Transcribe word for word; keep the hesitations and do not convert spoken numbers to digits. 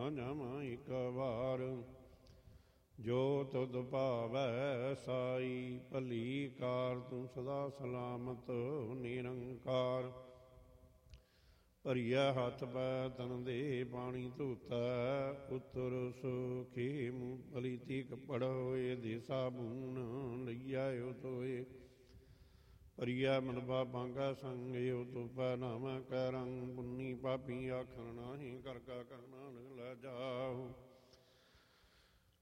ਨਾ ਜਾਵਾਂ ਇੱਕ ਵਾਰ। ਜੋ ਤੁਧ ਭਾਵੈ ਸਾਈ ਭਲੀ ਕਾਰ, ਤੂੰ ਸਦਾ ਸਲਾਮਤ ਨਿਰੰਕਾਰ। ਭਰੀਆ ਹੱਥ ਪੈ ਤਨ ਦੇ ਪਾਣੀ ਧੋਤੈ, ਉਤਰ ਸੁਖੀ ਮੂੰਗਫਲੀ ਤੀਕ ਪੜ ਹੋਏ। ਦੇ ਸਾਬੂਨ ਲਈਆ ਓ ਧੋਏ, ਭਰੀਆ ਮਲਬਾ ਪਾਂਗਾ ਸੰਗ ਓ ਧੋਪੈ। ਨਾਮੈ ਕੈ ਰੰਗ ਪੁੰਨੀ ਪਾਪੀ ਆਖਣ ਨਾਹੀਂ, ਕਰ ਕਾ ਕਰਨਾ ਲੈ ਜਾਓ।